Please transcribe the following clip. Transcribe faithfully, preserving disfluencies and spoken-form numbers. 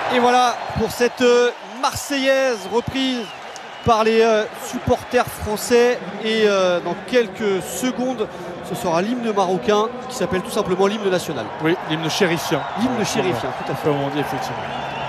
Et voilà pour cette euh, Marseillaise reprise par les euh, supporters français. Et euh, dans quelques secondes, ce sera l'hymne marocain qui s'appelle tout simplement l'hymne national. Oui, l'hymne chérifien. L'hymne chérifien, tout à fait. Comme on dit, effectivement.